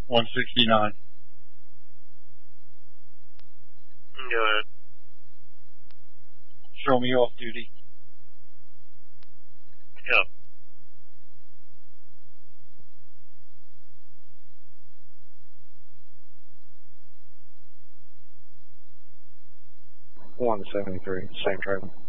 169. Go ahead. Show me off duty. Yeah. One 73, same driver.